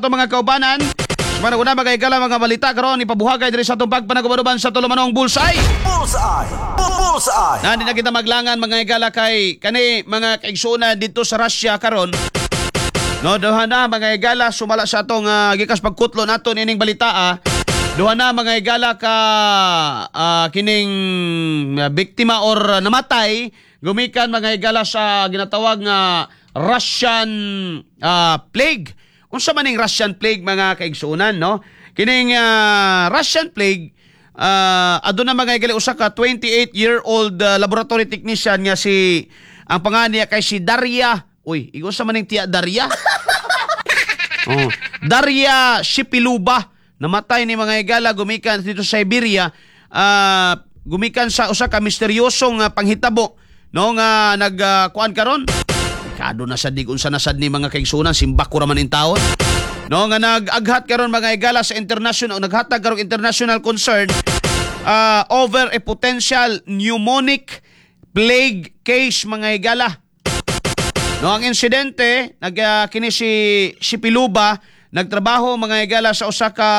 atong mga kaubanan. Sumana una magahigala mga balita karon ipabuhagay diri sa atong pagpanagubanuban sa tulumanong Bullseye. Bullseye! Bullseye! Na di na kita maglangan mga higala kay kani mga kaigsunan dito sa Russia karon. No, duha na mga higala sumala sa atong gikas pagkutlo naton ining balita. Duha na mga higala ka kining biktima or namatay gumikan mga higala sa ginatawag nga Russian plague. Unsa man ning Russian plague mga kaigsunan, no? Kining Russian plague aduna mga higala usa ka 28-year-old laboratory technician nga si ang pangalan niya kay si Daria. Uy, igo sa man ning tiya Daria. Oh, Daria Shipiluba. Namatay ni mga higala gumikan dito sa Siberia. Gumikan sa usa ka misteryosong panghitabo no nga nagkuan karon. Kado na sad unsa nasad ni mga kaigsunan simbak ko raman in taon. No nga nag-aghat karon mga higala sa international naghatag karong international concern over a potential pneumonic plague case mga higala. No ang insidente kini si Piluba nagtrabaho mga higala sa usa ka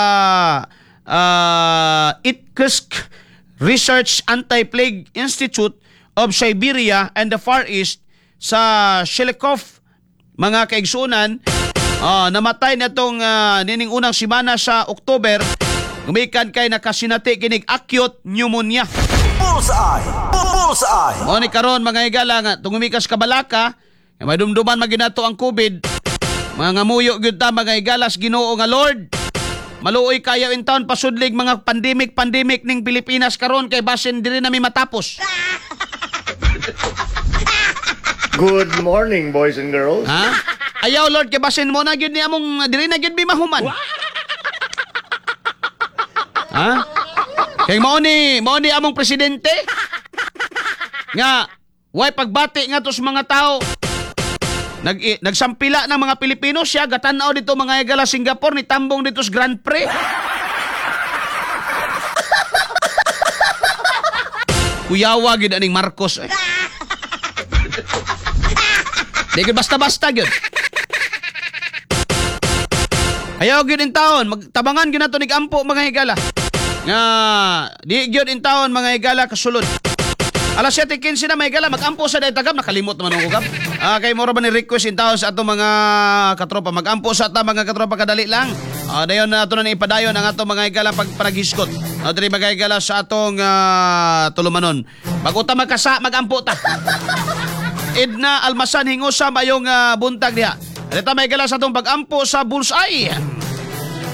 Irkutsk Research Anti-Plague Institute of Siberia and the Far East sa Shelikov mga kaigsunan. Namatay na itong nining unang simana sa October gumikan kay nakasinati kinig acute pneumonia. Bullseye! Bullseye! O ni karon mga higala nga tungumikas kabalaka may dumduman maginato ang COVID. Mga muyo gyud ta mga higalas Ginoo nga Lord. Maluoy kayo in town pasudlig mga pandemic ning Pilipinas karon kay basin diri na mi matapos. Good morning, boys and girls. Ha? Ayaw Lord kay basin mo na gyud ni among diri na gyud mi mahuman. Ha? Kay mao ni among presidente nga way pagbati nga to sa mga tao. Nagsampila ng mga Pilipino siya gatanaw dito mga higala Singapore ni tambong dito sa Grand Prix. Kuyawa gid aning Marcos. Di gid basta-basta gyud. Ayaw gyud in taon magtabangan gyud nato nig ampo mga higala. Nga di gyud in taon mga higala kasulod. Alas 7:15 na may gala magampo sa daytagam nakalimot naman ang ugab. Kay mora ba ni request in taon sa ato mga katropa magampo sa ta mga katropa kadali lang. Dayon na ato na ipadayon ang ato mga higala pagpanagiskot. Diri mga higala sa atong tulumanon. Pag-uta magkasa magampo ta. Edna Almasan hingo sa mayong buntag diha. Dito may higala sa atong pagampo sa Bullseye.